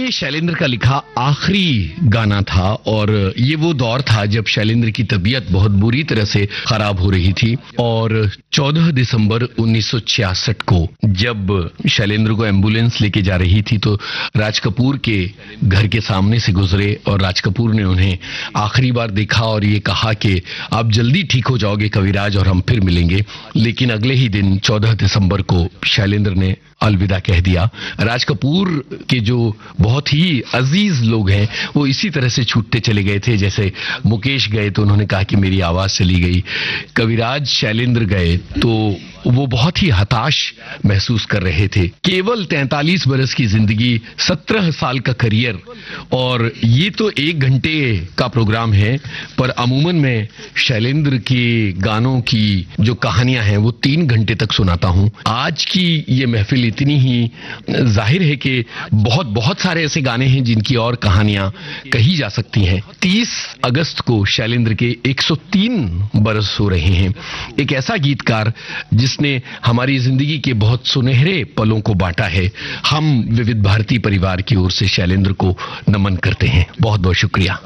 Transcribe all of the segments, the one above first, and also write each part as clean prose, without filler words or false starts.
ये शैलेंद्र का लिखा आखिरी गाना था और ये वो दौर था जब शैलेंद्र की तबीयत बहुत बुरी तरह से खराब हो रही थी। और 14 दिसंबर 1966 को जब शैलेंद्र को एम्बुलेंस लेके जा रही थी तो राज कपूर के घर के सामने से गुजरे और राज कपूर ने उन्हें आखिरी बार देखा और ये कहा कि आप जल्दी ठीक हो जाओगे कविराज और हम फिर मिलेंगे। लेकिन अगले ही दिन 14 दिसंबर को शैलेंद्र ने अलविदा कह दिया। राज कपूर के जो बहुत ही अजीज लोग हैं वो इसी तरह से छूटते चले गए थे। जैसे मुकेश गए तो उन्होंने कहा कि मेरी आवाज चली गई, कविराज शैलेंद्र गए तो वो बहुत ही हताश महसूस कर रहे थे। केवल 43 बरस की जिंदगी, 17 साल का करियर, और ये तो 1 घंटे का प्रोग्राम है पर अमूमन मैं शैलेंद्र के गानों की जो कहानियां हैं वो 3 घंटे तक सुनाता हूं। आज की ये महफिल इतनी ही जाहिर है कि बहुत सारे ऐसे गाने हैं जिनकी और कहानियां कही जा सकती हैं। 30 अगस्त को शैलेंद्र के 103 बरस हो रहे हैं। एक ऐसा गीतकार जिसने हमारी जिंदगी के बहुत सुनहरे पलों को बांटा है। हम विविध भारती परिवार की ओर से शैलेंद्र को नमन करते हैं। बहुत बहुत शुक्रिया।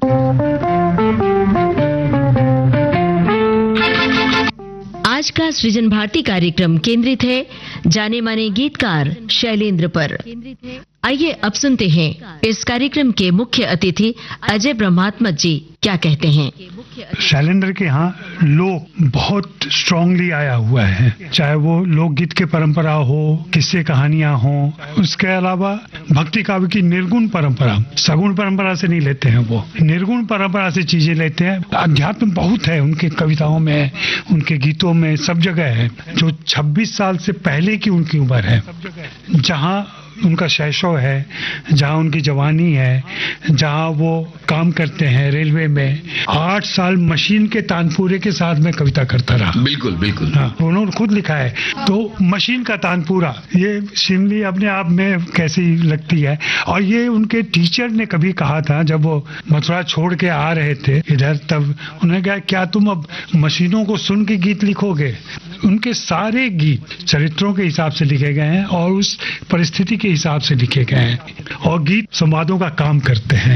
आज का सृजन भारती कार्यक्रम केंद्रित है जाने माने गीतकार शैलेंद्र पर। आइए अब सुनते हैं इस कार्यक्रम के मुख्य अतिथि अजय ब्रह्मात्मक जी क्या कहते हैं। शैलेंद्र के यहाँ लोक बहुत स्ट्रांगली आया हुआ है, चाहे वो लोकगीत के परंपरा हो, किस्से कहानियां हो, उसके अलावा भक्ति काव्य की निर्गुण परंपरा, सगुण परंपरा से नहीं लेते हैं, वो निर्गुण परंपरा से चीजें लेते हैं। अध्यात्म बहुत है उनके कविताओं में, उनके गीतों में, सब जगह है। जो 26 साल से पहले की उनकी उम्र है, जहाँ उनका शैशव है, जहाँ उनकी जवानी है, जहाँ वो काम करते हैं रेलवे में, 8 साल मशीन के तानपूरे के साथ में कविता करता रहा। बिल्कुल बिल्कुल, हाँ, उन्होंने खुद लिखा है। तो मशीन का तानपूरा, ये शिमली अपने आप में कैसी लगती है। और ये उनके टीचर ने कभी कहा था जब वो मथुरा छोड़ के आ रहे थे इधर, तब उन्होंने कहा क्या तुम अब मशीनों को सुन के गीत लिखोगे। उनके सारे गीत चरित्रों के हिसाब से लिखे गए हैं और उस परिस्थिति के हिसाब से लिखे गए हैं और गीत संवादों का काम करते हैं।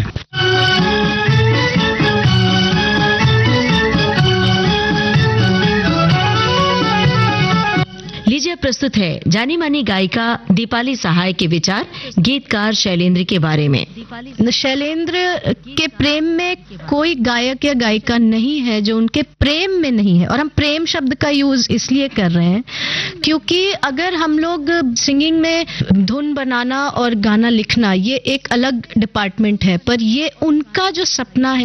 लीजिए प्रस्तुत है जानी मानी गायिका दीपाली सहाय के विचार गीतकार शैलेंद्र के बारे में। शैलेंद्र के प्रेम में कोई गायक या गायिका नहीं है जो उनके प्रेम में नहीं है। और हम प्रेम शब्द का यूज इसलिए कर रहे हैं क्योंकि अगर हम लोग सिंगिंग में धुन बनाना और गाना लिखना ये एक अलग डिपार्टमेंट है, पर ये उनका जो सपना है